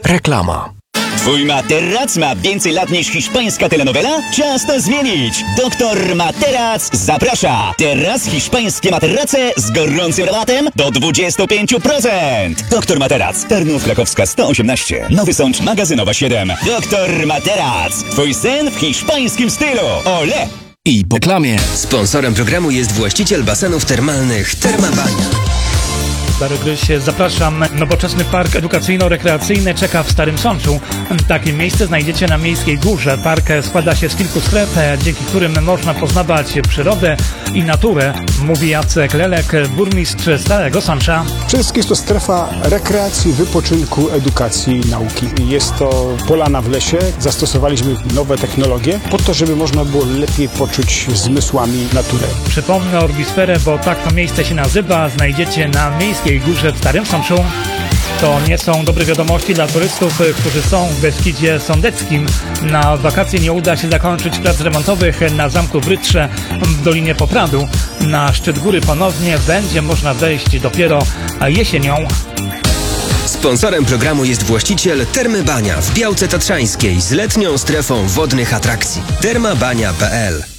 Reklama. Twój materac ma więcej lat niż hiszpańska telenowela? Czas to zmienić! Doktor Materac zaprasza! Teraz hiszpańskie materace z gorącym rabatem do 25%! Doktor Materac, Tarnów Krakowska 118, Nowy Sącz Magazynowa 7. Doktor Materac, twój sen w hiszpańskim stylu! Ole! I po reklamie. Sponsorem programu jest właściciel basenów termalnych Termabania. Dary Gryś, zapraszam. Nowoczesny park edukacyjno-rekreacyjny czeka w Starym Sączu. Takie miejsce znajdziecie na Miejskiej Górze. Park składa się z kilku stref, dzięki którym można poznawać przyrodę i naturę, mówi Jacek Lelek, burmistrz Starego Sącza. Przede wszystkim jest to strefa rekreacji, wypoczynku, edukacji i nauki. Jest to polana w lesie. Zastosowaliśmy nowe technologie po to, żeby można było lepiej poczuć zmysłami naturę. Przypomnę Orbisferę, bo tak to miejsce się nazywa. Znajdziecie na Miejskiej Górze w Starym Sączu. To nie są dobre wiadomości dla turystów, którzy są w Beskidzie Sądeckim. Na wakacje nie uda się zakończyć prac remontowych na zamku w Rytrze w Dolinie Popradu. Na szczyt góry ponownie będzie można wejść dopiero jesienią. Sponsorem programu jest właściciel Termy Bania w Białce Tatrzańskiej z letnią strefą wodnych atrakcji. termabania.pl